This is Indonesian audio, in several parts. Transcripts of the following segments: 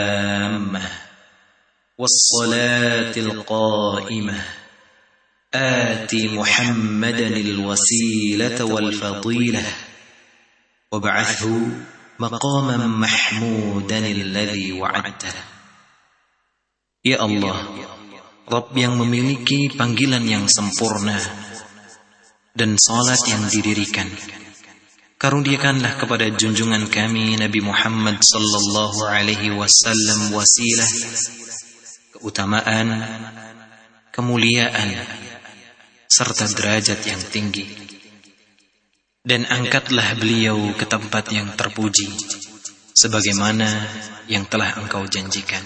والصلاة القائمة آت محمدا الوسيلة والفضيلة وابعثه مقاما محمودا الذي وعدته. Ya Allah, Rabb yang memiliki panggilan yang sempurna dan salat yang didirikan, karuniakanlah kepada junjungan kami Nabi Muhammad sallallahu alaihi wasallam wasilah, keutamaan, kemuliaan, serta derajat yang tinggi. Dan angkatlah beliau ke tempat yang terpuji, sebagaimana yang telah Engkau janjikan.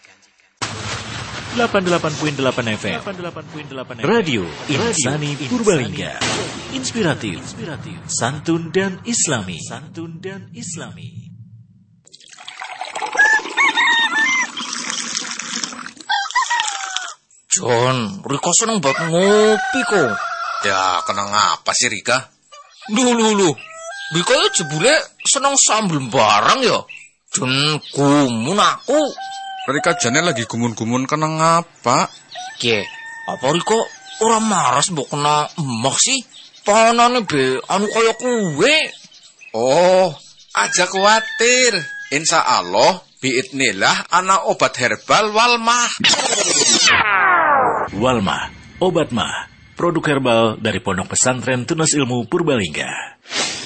88.8 FM Radio Insani Purbalingga. Inspiratif, santun dan islami. John, Rika seneng banget ngopi kok. Ya, kenang apa sih Rika? Lu. Rika ya jebule seneng sambel barang ya. Dan gumun aku. Rika jane lagi gumun-gumun kenang apa? Ke, apa Rika ora maras mbok kena emak sih? Panane be anu kaya kuwe. Oh, aja khawatir. Insya Allah biidnillah ana obat herbal Walmah. Walmah, obat mah, produk herbal dari Pondok Pesantren Tunas Ilmu Purbalingga.